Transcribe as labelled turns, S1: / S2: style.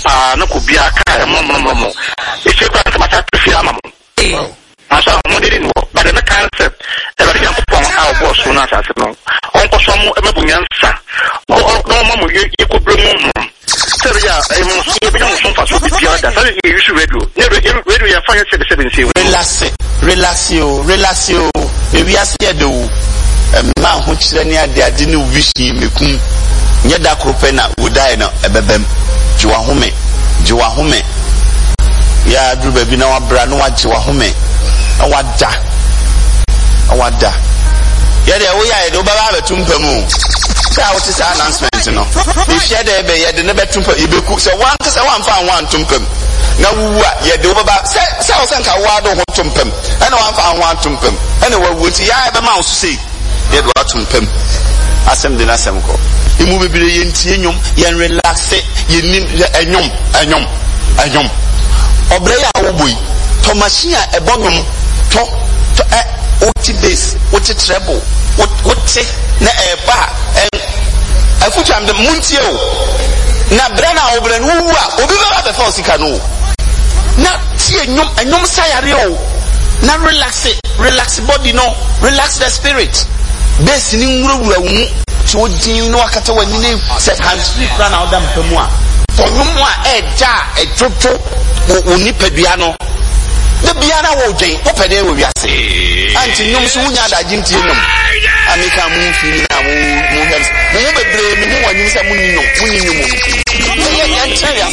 S1: pa no could be a car, mom. If you can't match up to Fiamma. I saw more didn't work, but in the concept, every young upon our boss will not ask no. Uncle some Emebuyansa. Oh, no, Mamma, you could bring home. So, yeah, I must be on some fast with the other. You should read you fire 77.
S2: Relax you. Maybe I said, do a man who near the Adinu Vishi, Mikum, Yada Kropena, would die now, a bebem, Juahume. Ya do baby now, Branoa, Juahume. A wada. Yeah, we are the Obama Tumpemu. What is our announcement? No, if you had a never tumper, you cook so one found one tumpem. Now, yeah, the Obama South and Kawado tumpem, and one found one tumpem. Anyway, would you have a mouse to see? Yet what tumpem? Asem de Nasemco. You move a billion, you relax it, you need a yum. Obrea Obui, Tomasia, a bonum, to Oti base, what a treble, what say, na a bar, and I put on the Muntio. Na Brana over and who are the false canoe. Not see a num sayario. Now relax body, no, relax the spirit. Best in room, so do you know what when you name set hands run out them for moi. For no more a jar, a toto, or nipebiano. The piano will jay, open there with us. Until no sooner than Jintinum. I make a move in our movements. Never blame me when you say,